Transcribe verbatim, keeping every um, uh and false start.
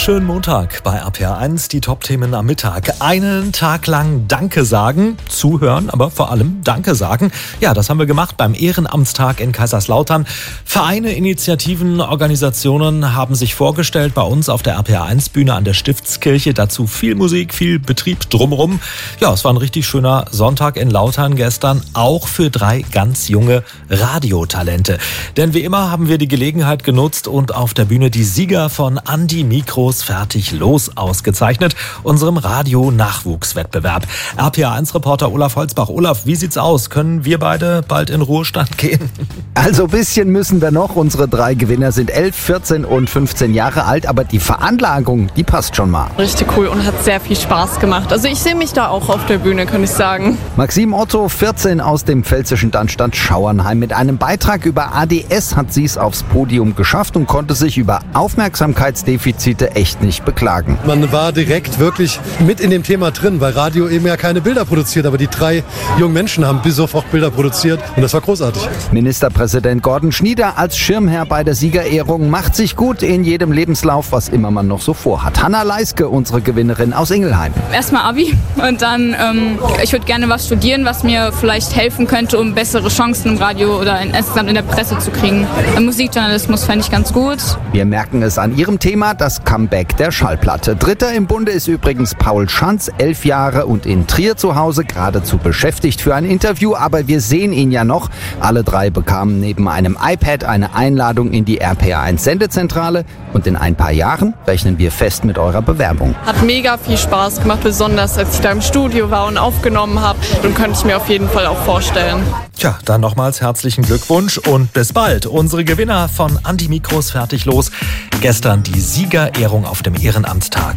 Schönen Montag bei R P R eins, die Top-Themen am Mittag. Einen Tag lang Danke sagen, zuhören, aber vor allem Danke sagen. Ja, das haben wir gemacht beim Ehrenamtstag in Kaiserslautern. Vereine, Initiativen, Organisationen haben sich vorgestellt bei uns auf der R P R eins Bühne an der Stiftskirche. Dazu viel Musik, viel Betrieb drumherum. Ja, es war ein richtig schöner Sonntag in Lautern gestern, auch für drei ganz junge Radiotalente. Denn wie immer haben wir die Gelegenheit genutzt und auf der Bühne die Sieger von An die Mikros fertig los ausgezeichnet, unserem Radio-Nachwuchswettbewerb. R P R eins Reporter Olaf Holzbach. Olaf, wie sieht's aus? Können wir beide bald in Ruhestand gehen? Also ein bisschen müssen wir noch. Unsere drei Gewinner sind elf, vierzehn und fünfzehn Jahre alt, aber die Veranlagung, die passt schon mal. Richtig cool und hat sehr viel Spaß gemacht. Also ich sehe mich da auch auf der Bühne, kann ich sagen. Maxim Otto, vierzehn, aus dem pfälzischen Dannstadt Schauernheim. Mit einem Beitrag über A D S hat sie es aufs Podium geschafft und konnte sich über Aufmerksamkeitsdefizite echt nicht beklagen. Man war direkt wirklich mit in dem Thema drin, weil Radio eben ja keine Bilder produziert, aber die drei jungen Menschen haben bis sofort Bilder produziert und das war großartig. Ministerpräsident Gordon Schnieder als Schirmherr bei der Siegerehrung macht sich gut in jedem Lebenslauf, was immer man noch so vorhat. Hanna Leiske, unsere Gewinnerin aus Ingelheim. Erstmal Abi und dann, ähm, ich würde gerne was studieren, was mir vielleicht helfen könnte, um bessere Chancen im Radio oder in, insgesamt in der Presse zu kriegen. Musikjournalismus fände ich ganz gut. Wir merken es an ihrem Thema, das Comeback der Schallplatte. Dritter im Bunde ist übrigens Paul Schanz, elf Jahre und in Trier zu Hause, geradezu beschäftigt für ein Interview, aber wir sehen ihn ja noch. Alle drei bekamen neben einem iPad eine Einladung in die R P R eins Sendezentrale und in ein paar Jahren rechnen wir fest mit eurer Bewerbung. Hat mega viel Spaß gemacht, besonders als ich da im Studio war und aufgenommen habe und könnte ich mir auf jeden Fall auch vorstellen. Tja, dann nochmals herzlichen Glückwunsch und bis bald. Unsere Gewinner von An die Mikros fertig los. Gestern die Siegerehrung auf dem Ehrenamtstag.